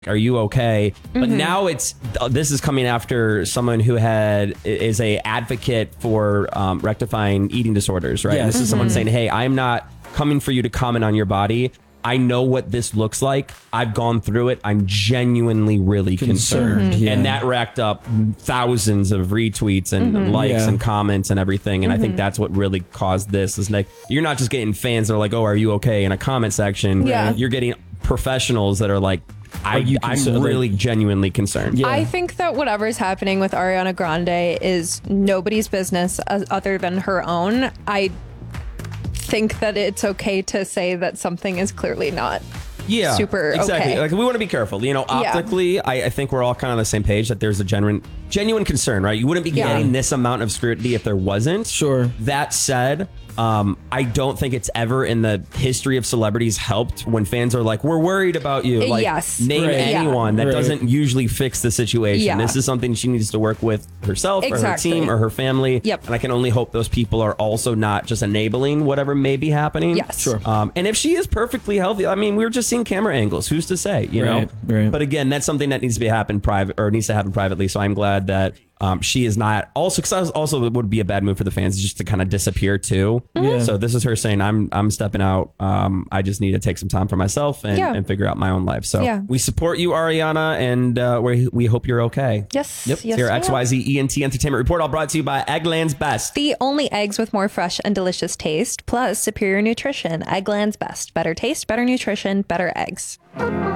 are you okay? But now this is coming after someone who is a advocate for rectifying eating disorders, right? Yes. This is someone saying, hey, I'm not coming for you to comment on your body. I know what this looks like. I've gone through it. I'm genuinely really concerned. Yeah. And that racked up thousands of retweets and likes and comments and everything. And I think that's what really caused this. Is like, you're not just getting fans that are like, oh, are you okay? In a comment section. Yeah. You're getting professionals that are like, I'm really genuinely concerned. Yeah. I think that whatever's happening with Ariana Grande is nobody's business other than her own. I think that it's okay to say that something is clearly not super exactly. okay. Like, we want to be careful. You know, optically, I think we're all kind of on the same page that there's a genuine concern, right? You wouldn't be getting this amount of scrutiny if there wasn't. Sure. That said, I don't think it's ever in the history of celebrities helped when fans are like, we're worried about you. Like, name anyone. That doesn't usually fix the situation. Yeah. This is something she needs to work with herself or her team or her family. Yep. And I can only hope those people are also not just enabling whatever may be happening. Yes. Sure. And if she is perfectly healthy, I mean, we were just seeing camera angles. Who's to say, you know? Right. But again, that's something that needs to happen privately. So I'm glad that she is not also, because also it would be a bad move for the fans just to kind of disappear too. Yeah. So this is her saying, I'm stepping out. I just need to take some time for myself and figure out my own life. So we support you, Ariana, and we hope you're okay. Yes. Yep. Yes, Your we XYZ ENT Entertainment Report, all brought to you by Eggland's Best. The only eggs with more fresh and delicious taste, plus superior nutrition. Eggland's Best. Better taste, better nutrition, better eggs.